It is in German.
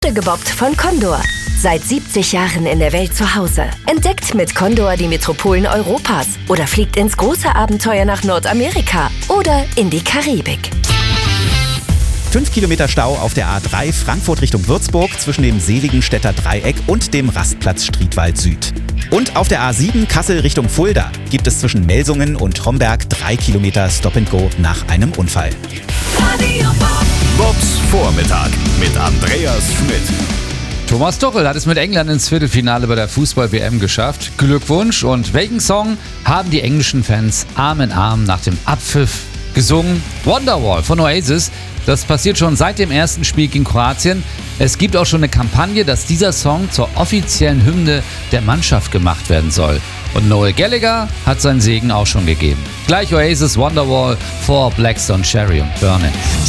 Gebobbt von Condor. Seit 70 Jahren in der Welt zu Hause. Entdeckt mit Condor die Metropolen Europas. Oder fliegt ins große Abenteuer nach Nordamerika. Oder in die Karibik. 5 Kilometer Stau auf der A3 Frankfurt Richtung Würzburg zwischen dem Seligenstädter Dreieck und dem Rastplatz Striedwald Süd. Und auf der A7 Kassel Richtung Fulda gibt es zwischen Melsungen und Homberg 3 Kilometer Stop-and-Go nach einem Unfall. Bobs Vormittag mit Andreas Schmidt. Thomas Tuchel hat es mit England ins Viertelfinale bei der Fußball-WM geschafft. Glückwunsch! Und welchen Song haben die englischen Fans Arm in Arm nach dem Abpfiff gesungen? Wonderwall von Oasis. Das passiert schon seit dem ersten Spiel gegen Kroatien. Es gibt auch schon eine Kampagne, dass dieser Song zur offiziellen Hymne der Mannschaft gemacht werden soll. Und Noel Gallagher hat seinen Segen auch schon gegeben. Gleich Oasis Wonderwall vor Blackstone Cherry und Burnin'.